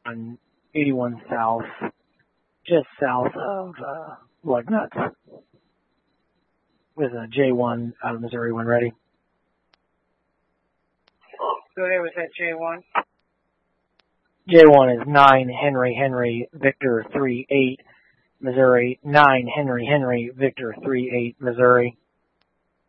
on 81 South, just south of Lug Nuts, with a J1 out of Missouri when ready. Go ahead with that J1. J1 is 9 Henry Victor 38 Missouri, 9 Henry Victor 38 Missouri.